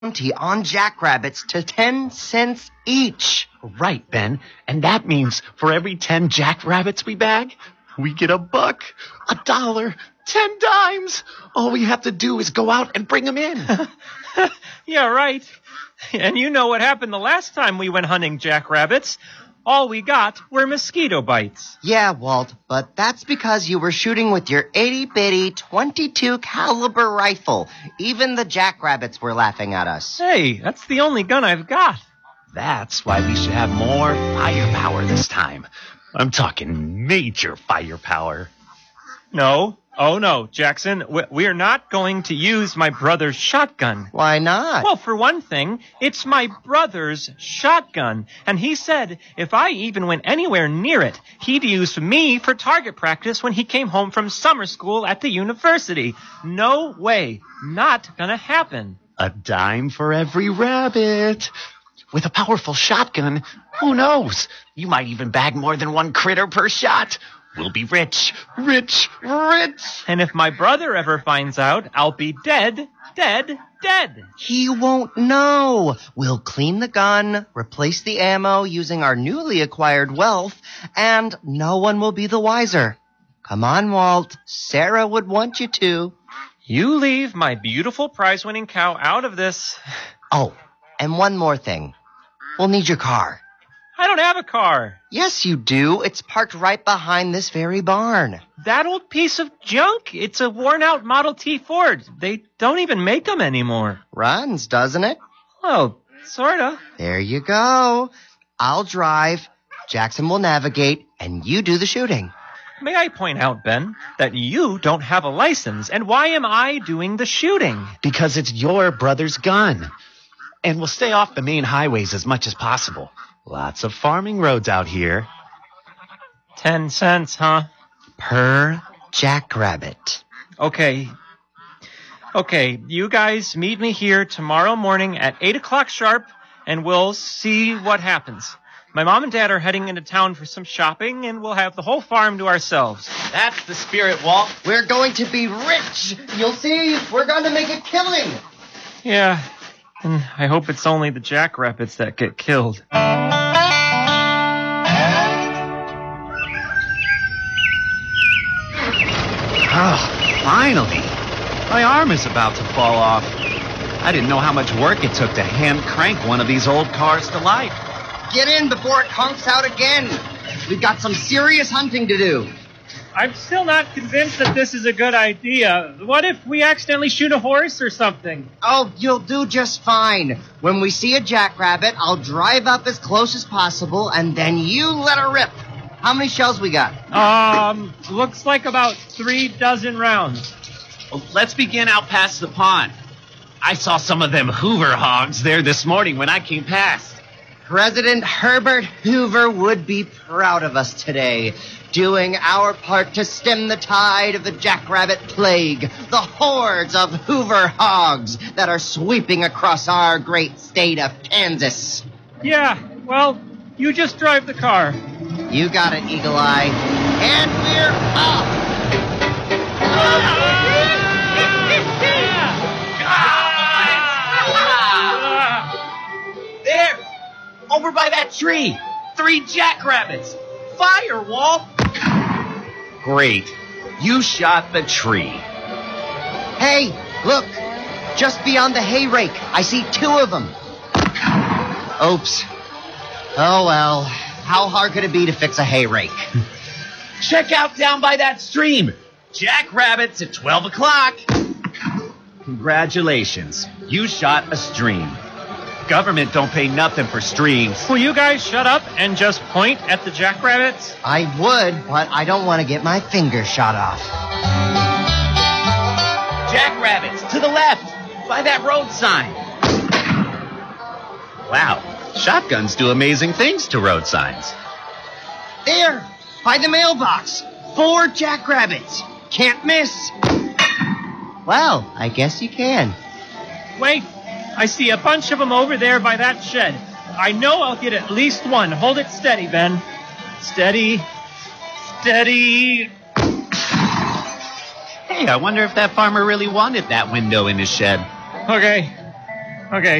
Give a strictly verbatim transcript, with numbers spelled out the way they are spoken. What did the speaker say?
bounty on jackrabbits to ten cents each. Right, Ben. And that means for every ten jackrabbits we bag, we get a buck, a dollar, ten dimes. All we have to do is go out and bring them in. Yeah, right. And you know what happened the last time we went hunting jackrabbits. All we got were mosquito bites. Yeah, Walt, but that's because you were shooting with your itty-bitty twenty-two caliber rifle. Even the jackrabbits were laughing at us. Hey, that's the only gun I've got. That's why we should have more firepower this time. I'm talking major firepower. No. Oh, no, Jackson. We're not going to use my brother's shotgun. Why not? Well, for one thing, it's my brother's shotgun. And he said if I even went anywhere near it, he'd use me for target practice when he came home from summer school at the university. No way. Not gonna happen. A dime for every rabbit. With a powerful shotgun, who knows? You might even bag more than one critter per shot. We'll be rich, rich, rich. And if my brother ever finds out, I'll be dead, dead, dead. He won't know. We'll clean the gun, replace the ammo using our newly acquired wealth, and no one will be the wiser. Come on, Walt. Sarah would want you to. You leave my beautiful prize-winning cow out of this. Oh, and one more thing. We'll need your car. I don't have a car. Yes, you do. It's parked right behind this very barn. That old piece of junk? It's a worn-out Model T Ford. They don't even make them anymore. Runs, doesn't it? Oh, sorta. There you go. I'll drive, Jackson will navigate, and you do the shooting. May I point out, Ben, that you don't have a license, and why am I doing the shooting? Because it's your brother's gun. And we'll stay off the main highways as much as possible. Lots of farming roads out here. Ten cents, huh? Per jackrabbit. Okay. Okay, you guys meet me here tomorrow morning at eight o'clock sharp, and we'll see what happens. My mom and dad are heading into town for some shopping, and we'll have the whole farm to ourselves. That's the spirit, Walt. We're going to be rich. You'll see. We're going to make a killing. Yeah, and I hope it's only the jackrabbits that get killed. Oh, finally. My arm is about to fall off. I didn't know how much work it took to hand crank one of these old cars to life. Get in before it conks out again. We've got some serious hunting to do. I'm still not convinced that this is a good idea. What if we accidentally shoot a horse or something? Oh, you'll do just fine. When we see a jackrabbit, I'll drive up as close as possible, and then you let her rip. How many shells we got? Um, looks like about three dozen rounds. Well, let's begin out past the pond. I saw some of them Hoover hogs there this morning when I came past. President Herbert Hoover would be proud of us today, doing our part to stem the tide of the jackrabbit plague, the hordes of Hoover hogs that are sweeping across our great state of Kansas. Yeah, well, you just drive the car. You got it, Eagle Eye. And we're off! There! Over by that tree! Three jackrabbits! Fire, Walt! Great. You shot the tree. Hey, look! Just beyond the hay rake, I see two of them. Oops. Oh, well. How hard could it be to fix a hay rake? Check out down by that stream. Jackrabbits at twelve o'clock. Congratulations. You shot a stream. Government don't pay nothing for streams. Will you guys shut up and just point at the jackrabbits? I would, but I don't want to get my finger shot off. Jackrabbits, to the left, by that road sign. Wow, shotguns do amazing things to road signs. There, by the mailbox. Four jackrabbits. Can't miss. Well, I guess you can. Wait, I see a bunch of them over there by that shed. I know I'll get at least one. Hold it steady, Ben. Steady. Steady. Hey, I wonder if that farmer really wanted that window in his shed. Okay. Okay.